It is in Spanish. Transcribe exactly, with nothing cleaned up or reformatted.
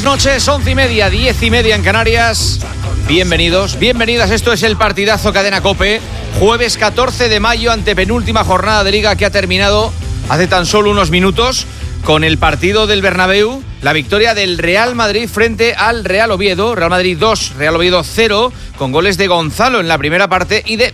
buenas noches, once y media, diez y media en Canarias. Bienvenidos, bienvenidas, esto es el partidazo Cadena COPE. Jueves catorce de mayo, antepenúltima jornada de Liga que ha terminado hace tan solo unos minutos con el partido del Bernabéu, la victoria del Real Madrid frente al Real Oviedo. Real Madrid dos, Real Oviedo cero, con goles de Gonzalo en la primera parte y de